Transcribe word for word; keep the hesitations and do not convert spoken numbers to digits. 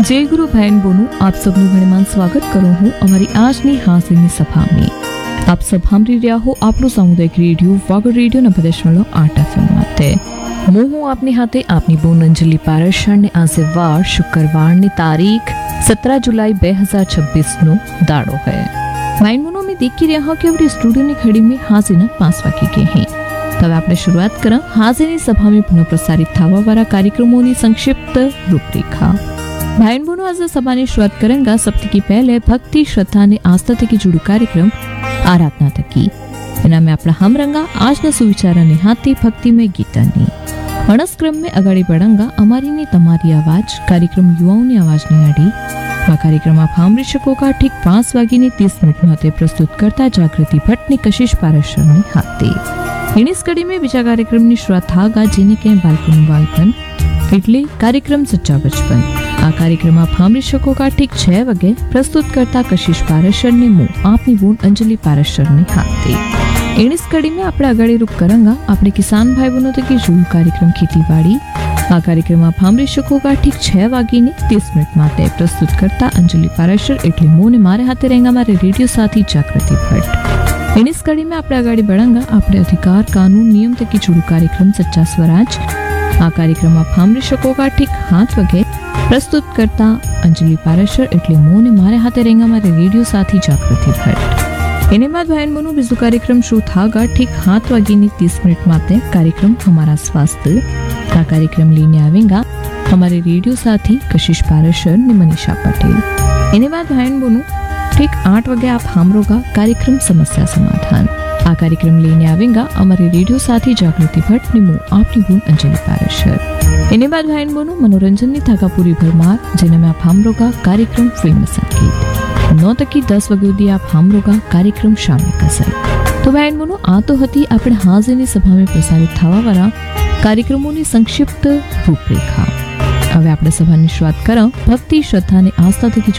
जय गुरु बहन बोनू आप सबનું ઘણીમાન સ્વાગત કરું હું અમારી આજની હાજરીની સભામાં આપ સબ સાંભળી રહ્યા હો આપણું સામુદાયિક રેડિયો વાગડ રેડિયો નબ્બે દશમલવ આઠ એફએમ માટે હું હું આપની હાથે આપની બોન અંજલિ પારશરને આજે વાર શુક્રવારની તારીખ सत्रह जुलाई दो हज़ार छब्बीस નો દાડો है માઇનમોનો में देखी રહ્યા हो कि अपनी स्टूडियो ની घड़ी में हाजिर पांच वागे के हैं तब आपने शुरुआत करा हाजिर सभा में पुनः प्रसारित थवा वाला कार्यक्रमों की संक्षिप्त रूपरेखा भाई बहनों आज सभा की शुरुआत करेंगे सप्ताह की पहले भक्ति श्रद्धा ने आस्था थकी जुड़ू कार्यक्रम आराधना थकी एना में अपना हम रंगा आज न सुविचारा ने हाथी भक्ति में गीता नी अणस क्रम में अगाड़ी बढ़ंगा अमारी ने तमारी आवाज कार्यक्रम युवाओं ने आवाज ने आड़ी आ कार्यक्रम आप सांभळी शको का ठीक पांच वागी ने तीस मिनट में प्रस्तुत करता जागृति भट्ट ने कशिश पारशर ने हाथे इस कड़ी में बीजा कार्यक्रम की शुरुआत थागा जेने के बालकों बालपन એટલે कार्यक्रम सच्चा बचपन आ कार्यक्रम आप सांभळी शको का ठीक छह वागे प्रस्तुत करता कशिश पारशर ने मु आपनी बोन अंजलि पारशर ने हाथे इस कड़ी में अपने अगाड़ी रुक करेंगे अपने किसान भाई बहनों तक जुड़ू कार्यक्रम खेतीवाड़ी आ कार्यक्रम आप सांभळी शको का ठीक छह वागी ने तीस मिनट में प्रस्तुत करता अंजलि पारशर एटले मु ने मारे हाथे रहेंगे हमारे रेडियो साथी जागृति भट्ट इस कड़ी में अपने अगाड़ी बढ़ेंगे अपने अधिकार कानून नियम तक जुड़ू कार्यक्रम सच्चा स्वराज आ कार्यक्रम आप सांभळी शको का ठीक हाथ वगे प्रस्तुत करता अंजलि पारशर एटले मु ने मारे हाथे रहेंगे हमारे रेडियो साथी जागृति भट्ट एने बाद भाई बहनों बीजो कार्यक्रम शुरू थागा ठीक हाथ वागी ने तीस मिनट माते कार्यक्रम हमारा स्वास्थ्य आ कार्यक्रम लेने आवेगा हमारे रेडियो साथी कशिश पारशर ने मनीषा पटेल एने बाद भाई बहनों ठीक आठ वगे आप हामरोगा कार्यक्रम समस्या समाधान आ कार्यक्रम लेने आवेगा हमारे रेडियो साथी जागृति भट्ट ने मु आपनी बोन अंजलि पारशर एने बाद भाई बहनों मनोरंजन की थाका पूरी भरमार जेने में आप हामरोगा कार्यक्रम फिल्म संगीत नौ तक दस वगे आप हामरोगा कार्यक्रम शामिल कसर तो बहन बहनों आ तो हती अपने हाजिर सभा में प्रसारित थवा वाला कार्यक्रमों की संक्षिप्त रूपरेखा हवे आपणे सभा की शुरुआत करा भक्ति श्रद्धा ने आस्था थकी